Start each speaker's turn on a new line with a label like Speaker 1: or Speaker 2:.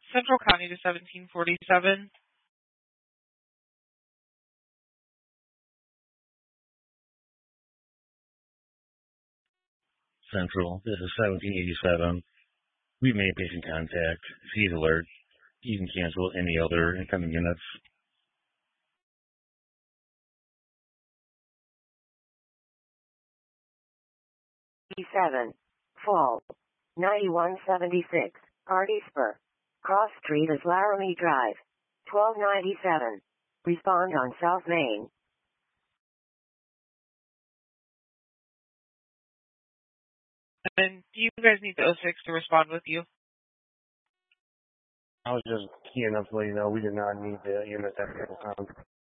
Speaker 1: Central County to 1747.
Speaker 2: Central, this is 1787. We made patient contact. He's alert. You can cancel any other incoming units.
Speaker 3: 7. Fall. 9176. Artispur. Cross Street is Laramie Drive. 1297. Respond on South Main.
Speaker 1: And do you guys need the 06 to respond with you?
Speaker 4: I was just keying up to let you know we did not need the EMS at the time.